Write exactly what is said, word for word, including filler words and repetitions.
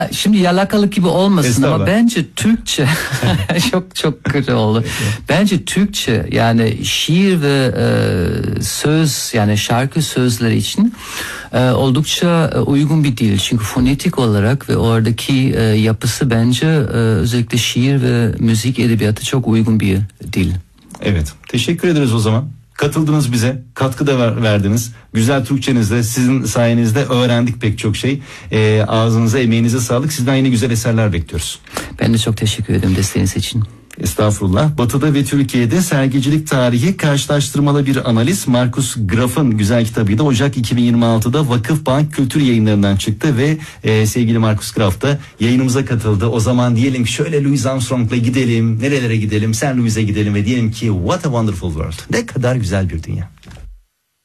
Şimdi yalakalık gibi olmasın ama bence Türkçe çok çok kötü oldu. Bence Türkçe yani şiir ve e, söz yani şarkı sözleri için e, oldukça uygun bir dil. Çünkü fonetik olarak ve oradaki e, yapısı bence e, özellikle şiir ve müzik edebiyatı çok uygun bir dil. Evet, teşekkür ederiz o zaman. Katıldınız bize, katkı da ver, verdiniz. Güzel Türkçenizle, sizin sayenizde öğrendik pek çok şey. E, ağzınıza, emeğinize sağlık. Sizden yine güzel eserler bekliyoruz. Ben de çok teşekkür ederim desteğiniz için. Estağfurullah. Batı'da ve Türkiye'de sergicilik tarihi karşılaştırmalı bir analiz. Markus Graf'ın güzel kitabıydı. Ocak iki bin yirmi altıda Vakıfbank Kültür Yayınları'ndan çıktı ve e, sevgili Markus Graf da yayınımıza katıldı. O zaman diyelim ki şöyle Louis Armstrong'la gidelim. Nerelere gidelim? Sen Louis'e gidelim ve diyelim ki what a wonderful world. Ne kadar güzel bir dünya.